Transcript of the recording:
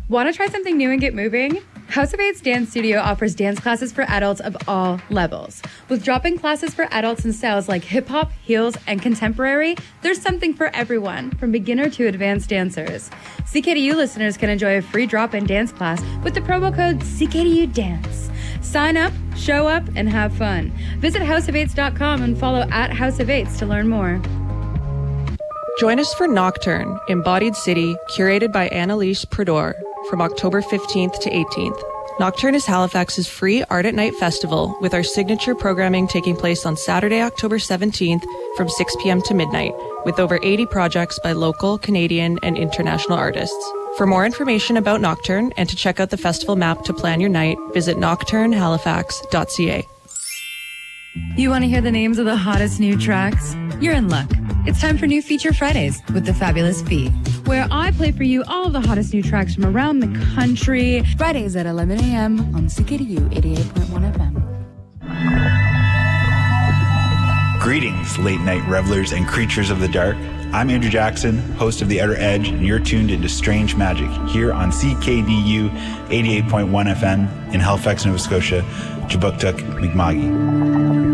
Want to try something new and get moving? House of Eight's Dance Studio offers dance classes for adults of all levels. With drop-in classes for adults in styles like hip-hop, heels, and contemporary, there's something for everyone, from beginner to advanced dancers. CKDU listeners can enjoy a free drop-in dance class with the promo code CKDUDANCE. Sign up, show up, and have fun. Visit houseofeights.com and follow @houseofeights to learn more. Join us for Nocturne, Embodied City, curated by Annalise Prador, from October 15th to 18th. Nocturne is Halifax's free Art at Night festival, with our signature programming taking place on Saturday, October 17th from 6 p.m. to midnight, with over 80 projects by local, Canadian, and international artists. For more information about Nocturne and to check out the festival map to plan your night, visit nocturnehalifax.ca. You want to hear the names of the hottest new tracks? You're in luck. It's time for New Feature Fridays with the Fabulous Bee, where I play for you all of the hottest new tracks from around the country. Fridays at 11 a.m. on CKDU 88.1 FM. Greetings, late night revelers and creatures of the dark. I'm Andrew Jackson, host of The Outer Edge, and you're tuned into Strange Magic here on CKDU 88.1 FM in Halifax, Nova Scotia, Kjipuktuk, Mi'kma'ki.